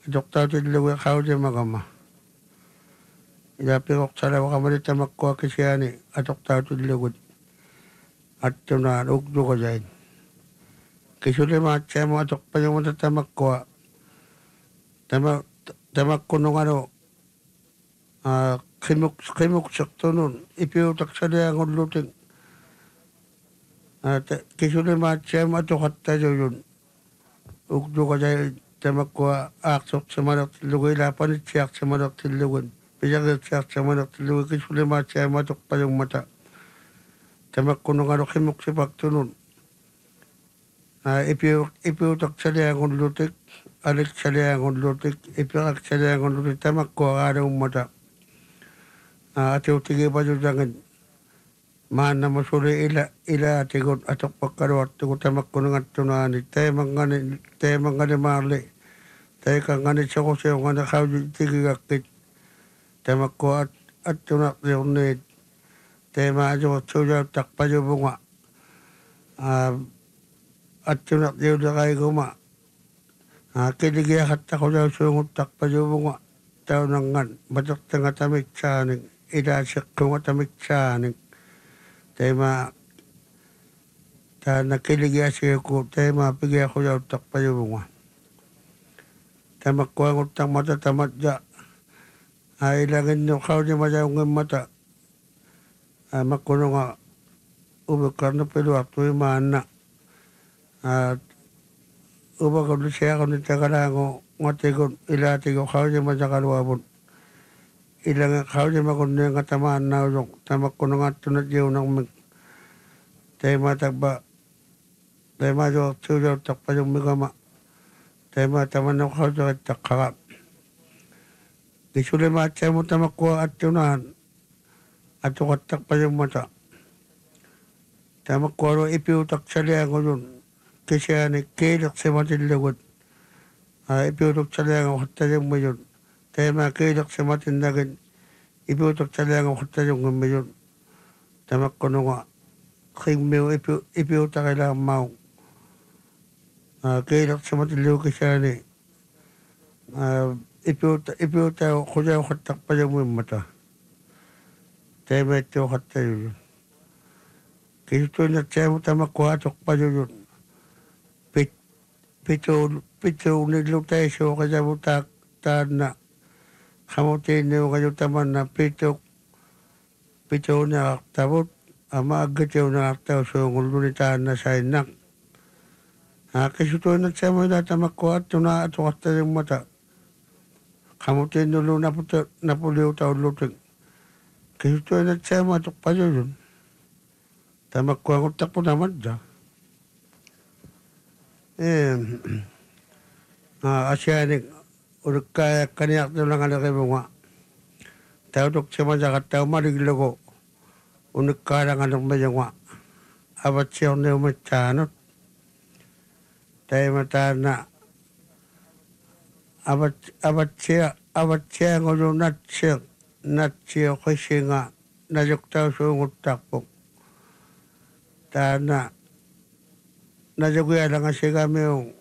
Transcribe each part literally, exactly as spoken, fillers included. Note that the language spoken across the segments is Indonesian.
doktor tillugu khawje magama ila pirok sala wakamali tamakko kisiani adoktor tillugu attuna ugdu ko jain kisule macha mo atok pa yung tamakko tama tamakko nung ano ah kimuk kimuk sakto nun ipiutak sala ang luting at kisule macha mo atok hatta yun ugdu ko jain tamakko aksok sa manok tillugu ila panit siyak sa manok tillugu Pijak siyak sa manok tillugu kisule macha mo atok pa yung mata tamakko nung ano kimuk sipak tunun ipiu ipiu tak salia ngon lutik alik salia ngon lutik ipiu ak salia ngon lutik tamakko ada umata atiu tige baju jangan mana masuri ila ila tigot atok pakaro atok tamakko nung atunani temangane temangane marle tay kangane choko se ngane khawji tige gakit tamakko at atunak yone tema ajo chuja tak paju bunga atunak dio dakai guma kilige hatta ko jaw sungut tak paju bunga taw nangan batok tanga tamik chaning ida sekko tamik chaning tema ta nakilige asiku tema pigi ko jaw tak paju bunga tamakko ngut tak mata tamatja ay langin no khawje majaw ngem mata makono nga ubekar na pero ato yung mana at ubekar na siya ko nita ka na ako ngatikon ilati ko khawje majakalwabon ilang khawje makono yung katamaan na yung tamakono nga tunat yung nang mag tayo matagba tayo majo tuyo takpa yung migama tayo mataman ng khawje at takakap Kisule macha mo tamakko at tunahan at tukatak pa yung mata. Tamakko ro ipiutak salia ko yun. Kasi ani kilak sa matinlagot. Ipiutak salia ko hatta yung mayon. Tayo makilak sa matindagin. Ipiutak salia ko hatta yung mayon. Tamakko no nga. Kingmew ipiutak kailangan maong. Kilak sa matinlagot kasi ani. Ipiutak ipiutak ko dyan hatak pa yung mata. Tayo may ito hatta yun. Kito na tayo tamakko atok pa yun. Pit, pito, pito nilo tayo so kaya mo tak, taan na. Kamutin niyo kayo taman na pito, pito na aktabot. Ama agad yun na aktaw so ngululitaan na sa inak. Kito na tayo mo na tamakko ato na atok hatta yung mata. Kamutin nilo na puto, na puliw taon luting. Kito na tayo mo atok pa yun. Tamakko ang utak po naman dyan. Eh, asyanik, ulit kaya kaniyak na lang alakay mo nga. Tayo dok siya masakat, tayo mariglo ko. Ulit kaya lang anak mo nga. Abat siya na umatsanot. Tayo mataan na. Abat, abat siya, abat siya ng ulo nat siya. Nat siya kasi nga. Najuk tayo sa utak po. Tana najaguya lang siya kami yung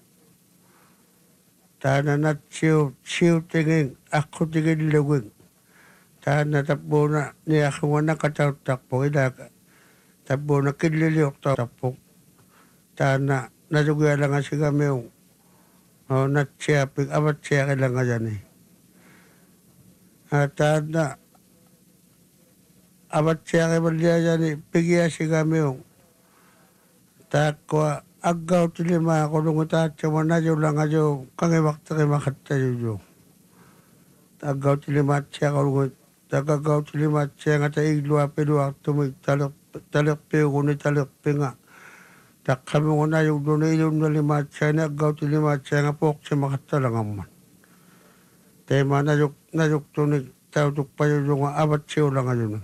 tana na siyo siyo tingin ako tingin lugin tana tapo na niya kung na kataw takpo ilaka tapo na kinliliok takpo tana najaguya lang siya kami yung oh, na siya pig amat siya kailangan dyan eh at tana amat siya kailangan dyan eh pigya siya kami yung takwa agaw tilima ko nung itaatsa mo na yung lang ajo kangimak takimakat tayo yung agaw tilima siya ko nung tagagaw tilima siya nga tayo igluwa piluwa tumig talakpi ko ni talakpi nga tak kami ko na yung doon ilum na lima siya na agaw tilima siya nga pok siya makatalangan man tayo man na yung na yung tunig tayo tukpa yung abat siya lang ajo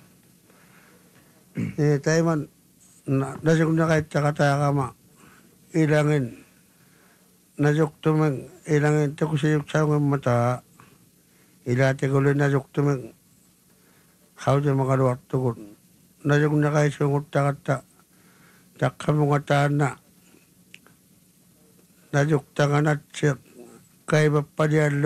eh tayo man nasok na kahit takataya ka ma ilangin nasok tumeng ilangin ito ko siyok sa mga mata ilati ko rin nasok tumeng kao siya makaluwak tukon nasok na kahit sungot takata takka mga tana nasok tanganat siya kaya pa pa